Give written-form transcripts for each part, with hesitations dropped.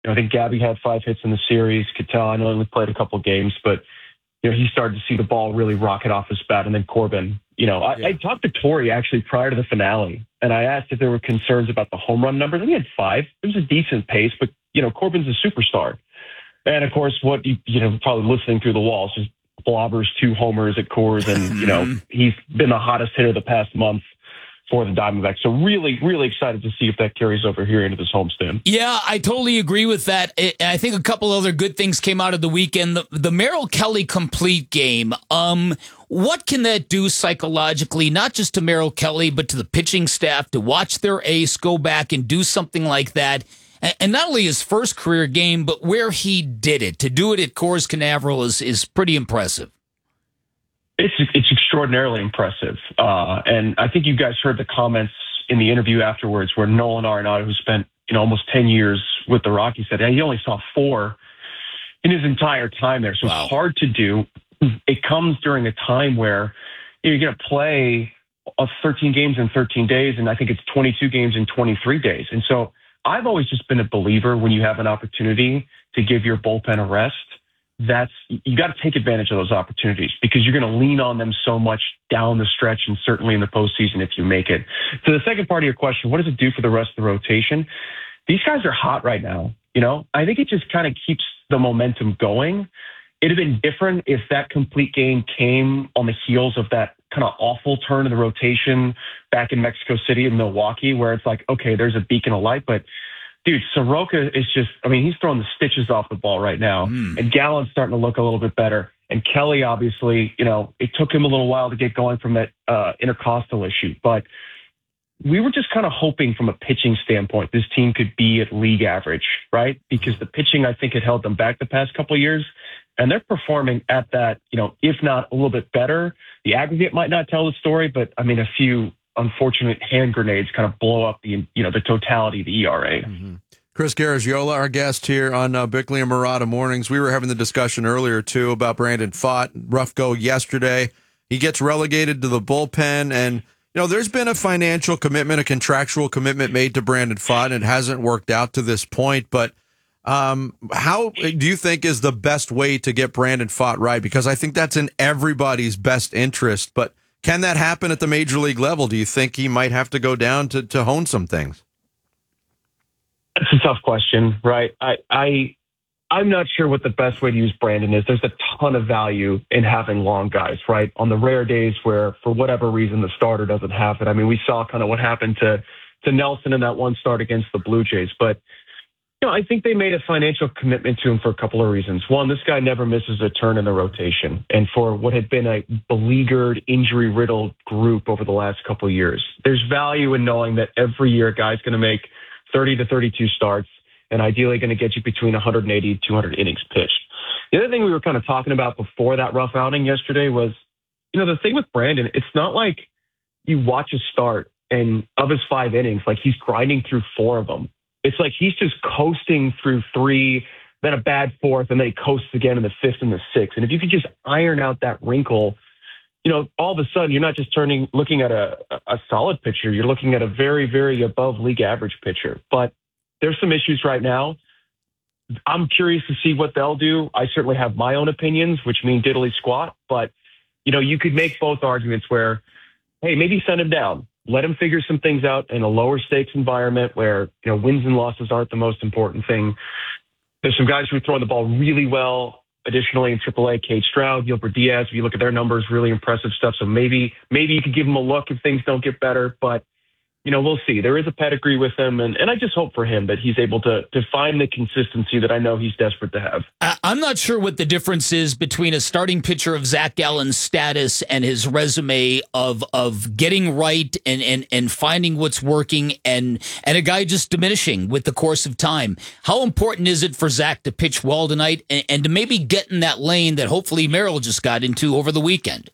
I think Gabby had 5 hits in the series. Cattell, I know only played a couple games, but he started to see the ball really rocket off his bat. And then Corbin, I talked to Torrey actually prior to the finale, and I asked if there were concerns about the home run numbers. And he had 5. It was a decent pace, but Corbin's a superstar. And of course, what probably listening through the walls, just blobbers 2 homers at Coors, and he's been the hottest hitter the past month for the Diamondbacks. So really, really excited to see if that carries over here into this homestand. Yeah, I totally agree with that. I think a couple other good things came out of the weekend. The Merrill Kelly complete game. What can that do psychologically, not just to Merrill Kelly, but to the pitching staff to watch their ace go back and do something like that? And not only his first career game, but where he did it. To do it at Coors Canaveral is pretty impressive. It's extraordinarily impressive. And I think you guys heard the comments in the interview afterwards where Nolan Arenado, who spent almost 10 years with the Rockies, said he only saw 4 in his entire time there. So It's hard to do. It comes during a time where you're going to play 13 games in 13 days, and I think it's 22 games in 23 days. And so I've always just been a believer when you have an opportunity to give your bullpen a rest. You got to take advantage of those opportunities because you're going to lean on them so much down the stretch and certainly in the postseason if you make it. To the second part of your question, what does it do for the rest of the rotation? These guys are hot right now. I think it just kind of keeps the momentum going. It'd have been different if that complete game came on the heels of that kind of awful turn in the rotation back in Mexico City and Milwaukee, where it's like, okay, there's a beacon of light, but dude, Soroka is he's throwing the stitches off the ball right now. And Gallen's starting to look a little bit better. And Kelly, obviously, it took him a little while to get going from that intercostal issue. But we were just kind of hoping from a pitching standpoint, this team could be at league average, right? Because the pitching, I think, had held them back the past couple of years. And they're performing at that, if not a little bit better. The aggregate might not tell the story, but a few unfortunate hand grenades kind of blow up the totality of the ERA. Mm-hmm. Chris Garagiola, our guest here on Bickley and Murata Mornings. We were having the discussion earlier, too, about Brandon Pfaadt. Rough go yesterday. He gets relegated to the bullpen, and, there's been a financial commitment, a contractual commitment made to Brandon Pfaadt, and it hasn't worked out to this point. But how do you think is the best way to get Brandon Pfaadt right? Because I think that's in everybody's best interest, but can that happen at the major league level? Do you think he might have to go down to hone some things? That's a tough question, right? I'm not sure what the best way to use Brandon is. There's a ton of value in having long guys, right? On the rare days where, for whatever reason, the starter doesn't have it. We saw kind of what happened to Nelson in that one start against the Blue Jays. But, I think they made a financial commitment to him for a couple of reasons. One, this guy never misses a turn in the rotation. And for what had been a beleaguered, injury-riddled group over the last couple of years, there's value in knowing that every year a guy's going to make 30 to 32 starts and ideally going to get you between 180 and 200 innings pitched. The other thing we were kind of talking about before that rough outing yesterday was, the thing with Brandon, it's not like you watch a start and of his 5 innings, like he's grinding through 4 of them. It's like he's just coasting through 3, then a bad 4th, and then he coasts again in the 5th and the 6th. And if you could just iron out that wrinkle, all of a sudden you're not just looking at a solid pitcher. You're looking at a very, very above league average pitcher. But there's some issues right now. I'm curious to see what they'll do. I certainly have my own opinions, which mean diddly squat. But, you could make both arguments where, hey, maybe send him down. Let him figure some things out in a lower stakes environment where, wins and losses aren't the most important thing. There's some guys who are throwing the ball really well. Additionally, in AAA, Cade Stroud, Gilbert Diaz, if you look at their numbers, really impressive stuff. So maybe you could give him a look if things don't get better. But, we'll see. There is a pedigree with him, and I just hope for him that he's able to find the consistency that I know he's desperate to have. I'm not sure what the difference is between a starting pitcher of Zach Gallen's status and his resume of getting right and finding what's working and a guy just diminishing with the course of time. How important is it for Zach to pitch well tonight and to maybe get in that lane that hopefully Merrill just got into over the weekend?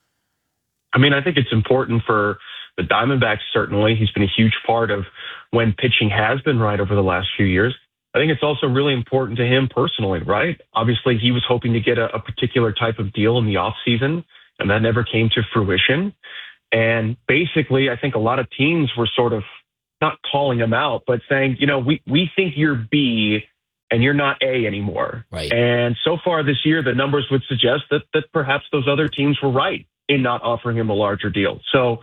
I think it's important for the Diamondbacks, certainly. He's been a huge part of when pitching has been right over the last few years. I think it's also really important to him personally, right? Obviously, he was hoping to get a particular type of deal in the offseason, and that never came to fruition. And basically, I think a lot of teams were sort of not calling him out, but saying, we think you're B, and you're not A anymore. Right. And so far this year, the numbers would suggest that perhaps those other teams were right in not offering him a larger deal. So,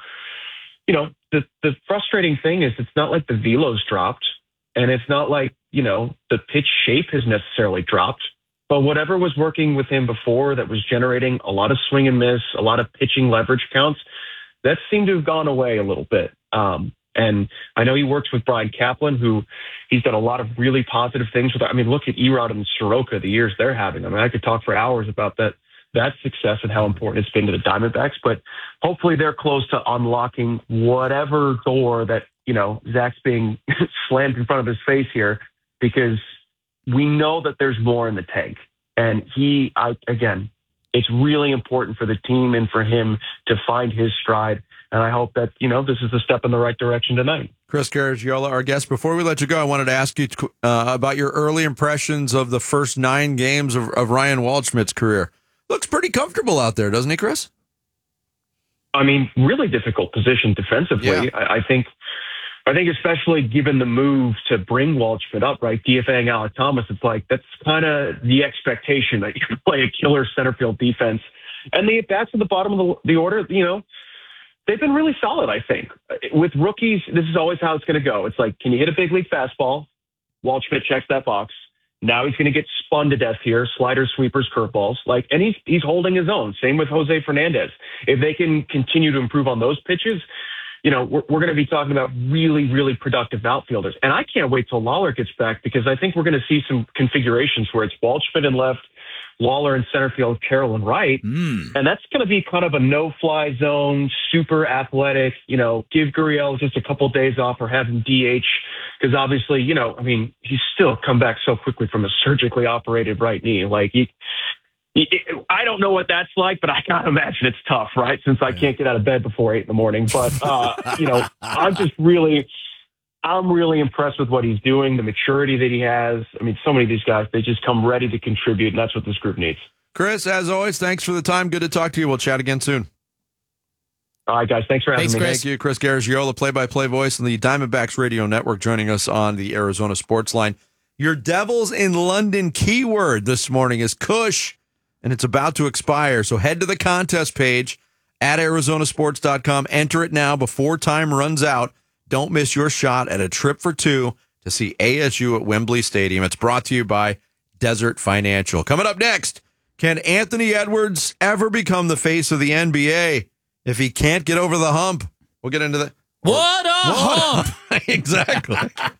the frustrating thing is it's not like the velo's dropped, and it's not like, the pitch shape has necessarily dropped. But whatever was working with him before that was generating a lot of swing and miss, a lot of pitching leverage counts, that seemed to have gone away a little bit. And I know he works with Brian Kaplan, who he's done a lot of really positive things with. I mean, look at Erod and Soroka, the years they're having. I mean, I could talk for hours about that success and how important it's been to the Diamondbacks. But hopefully they're close to unlocking whatever door that, Zach's being slammed in front of his face here, because we know that there's more in the tank. And again, it's really important for the team and for him to find his stride. And I hope that, this is a step in the right direction tonight. Chris Garagiola, our guest. Before we let you go, I wanted to ask you about your early impressions of the first 9 games of Ryan Waldschmidt's career. Looks pretty comfortable out there, doesn't he, Chris? I mean, really difficult position defensively. Yeah. I think especially given the move to bring Waldschmidt up, right? DFAing Alek Thomas, it's like that's kind of the expectation that you can play a killer center field defense. And the bats at the bottom of the order, they've been really solid, I think. With rookies, this is always how it's going to go. It's like, can you hit a big league fastball? Waldschmidt checks that box. Now he's going to get spun to death here. Sliders, sweepers, curveballs. And he's holding his own. Same with Jose Fernandez. If they can continue to improve on those pitches, we're going to be talking about really, really productive outfielders. And I can't wait till Lawler gets back, because I think we're going to see some configurations where it's Waldschmidt in left, Lawler in center field, Carroll in right. And that's going to be kind of a no-fly zone, super athletic, give Gurriel just a couple of days off or have him DH. Because obviously, he's still come back so quickly from a surgically operated right knee. I don't know what that's like, but I can't imagine it's tough, right? Since I can't get out of bed before 8 a.m. But, I'm really impressed with what he's doing, the maturity that he has. I mean, so many of these guys, they just come ready to contribute, and that's what this group needs. Chris, as always, thanks for the time. Good to talk to you. We'll chat again soon. All right, guys. Thanks for having me. Thank you. Chris Garagiola, play-by-play voice on the Diamondbacks Radio Network, joining us on the Arizona Sports Line. Your Devils in London keyword this morning is Kush, and it's about to expire. So head to the contest page at arizonasports.com. Enter it now before time runs out. Don't miss your shot at a trip for 2 to see ASU at Wembley Stadium. It's brought to you by Desert Financial. Coming up next, can Anthony Edwards ever become the face of the NBA if he can't get over the hump? We'll get into that. What a hump! Exactly.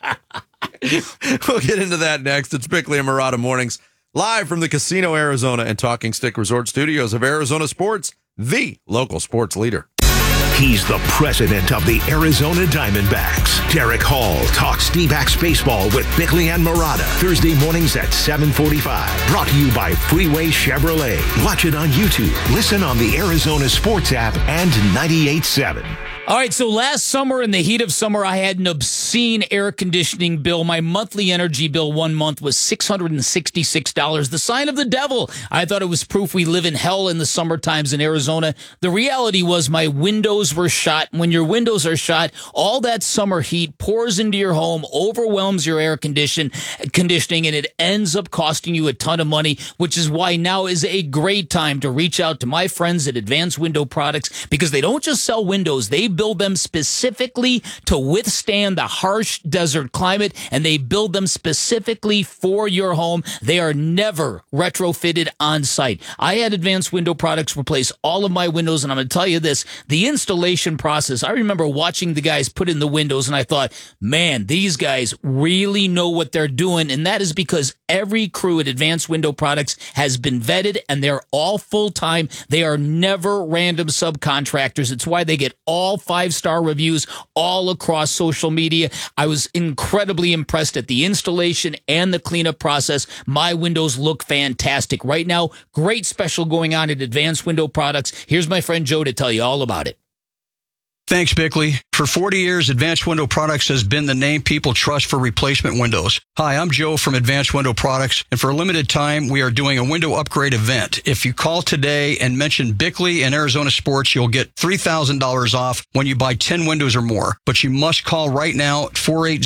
We'll get into that next. It's Bickley and Marotta Mornings, live from the Casino Arizona and Talking Stick Resort Studios of Arizona Sports, the local sports leader. He's the president of the Arizona Diamondbacks. Derek Hall talks D-backs baseball with Bickley and Marotta. Thursday mornings at 7:45. Brought to you by Freeway Chevrolet. Watch it on YouTube. Listen on the Arizona Sports app and 98.7. All right, so last summer, in the heat of summer, I had an obscene air conditioning bill. My monthly energy bill 1 month was $666, the sign of the devil. I thought it was proof we live in hell in the summer times in Arizona. The reality was my windows were shot. When your windows are shot, all that summer heat pours into your home, overwhelms your air conditioning, and it ends up costing you a ton of money, which is why now is a great time to reach out to my friends at Advanced Window Products, because they don't just sell windows, they build them specifically to withstand the harsh desert climate, and they build them specifically for your home. They are never retrofitted on site. I had Advanced Window Products replace all of my windows, and I'm going to tell you this, the installation process, I remember watching the guys put in the windows, and I thought, man, these guys really know what they're doing, and that is because every crew at Advanced Window Products has been vetted, and they're all full-time. They are never random subcontractors. It's why they get all 5-star reviews all across social media. I was incredibly impressed at the installation and the cleanup process. My windows look fantastic. Right now, great special going on at Advanced Window Products. Here's my friend Joe to tell you all about it. Thanks, Bickley. For 40 years, Advanced Window Products has been the name people trust for replacement windows. Hi, I'm Joe from Advanced Window Products, and for a limited time, we are doing a window upgrade event. If you call today and mention Bickley and Arizona Sports, you'll get $3,000 off when you buy 10 windows or more. But you must call right now at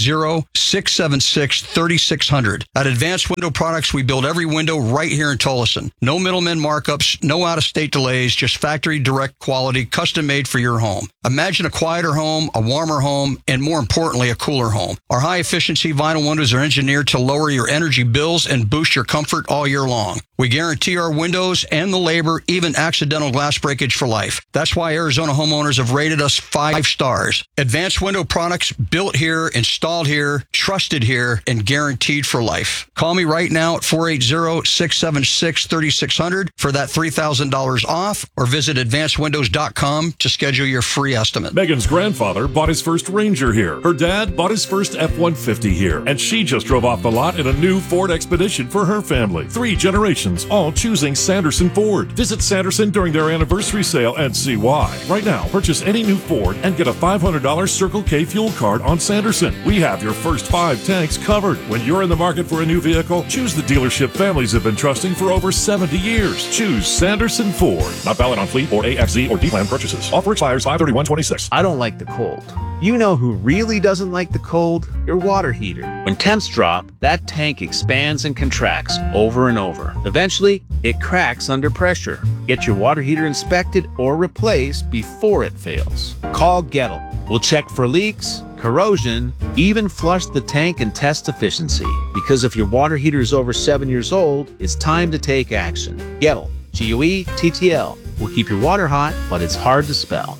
480-676-3600. At Advanced Window Products, we build every window right here in Tolleson. No middlemen markups, no out-of-state delays, just factory direct quality, custom made for your home. Imagine a quieter home, a warmer home, and more importantly, a cooler home. Our high-efficiency vinyl windows are engineered to lower your energy bills and boost your comfort all year long. We guarantee our windows and the labor, even accidental glass breakage for life. That's why Arizona homeowners have rated us 5 stars. Advanced Window Products, built here, installed here, trusted here, and guaranteed for life. Call me right now at 480-676-3600 for that $3,000 off, or visit advancedwindows.com to schedule your free estimate. Megan's grandfather bought his first Ranger here. Her dad bought his first F-150 here. And she just drove off the lot in a new Ford Expedition for her family. 3 generations, all choosing Sanderson Ford. Visit Sanderson during their anniversary sale and see why. Right now, purchase any new Ford and get a $500 Circle K fuel card on Sanderson. We have your first 5 tanks covered. When you're in the market for a new vehicle, choose the dealership families have been trusting for over 70 years. Choose Sanderson Ford. Not valid on fleet or AXZ or D-Plan purchases. Offer expires 5/31/26. I don't like the cold. You know who really doesn't like the cold? Your water heater. When temps drop, that tank expands and contracts over and over. Eventually, it cracks under pressure. Get your water heater inspected or replaced before it fails. Call Gettle. We'll check for leaks, corrosion, even flush the tank and test efficiency. Because if your water heater is over 7 years old, it's time to take action. Gettle. GUE-TTL. Will keep your water hot, but it's hard to spell.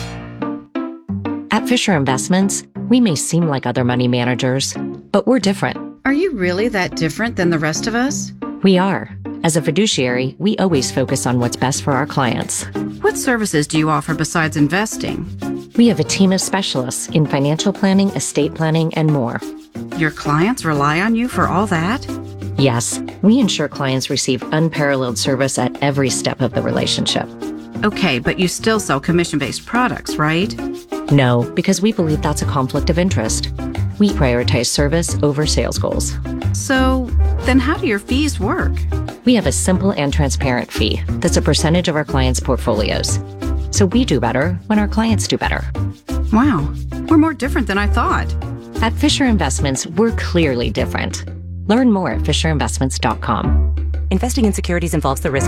At Fisher Investments, we may seem like other money managers, but we're different. Are you really that different than the rest of us? We are. As a fiduciary, we always focus on what's best for our clients. What services do you offer besides investing? We have a team of specialists in financial planning, estate planning, and more. Your clients rely on you for all that? Yes, we ensure clients receive unparalleled service at every step of the relationship. Okay, but you still sell commission-based products, right? No, because we believe that's a conflict of interest. We prioritize service over sales goals. So, then how do your fees work? We have a simple and transparent fee that's a percentage of our clients' portfolios. So we do better when our clients do better. Wow, we're more different than I thought. At Fisher Investments, we're clearly different. Learn more at FisherInvestments.com. Investing in securities involves the risk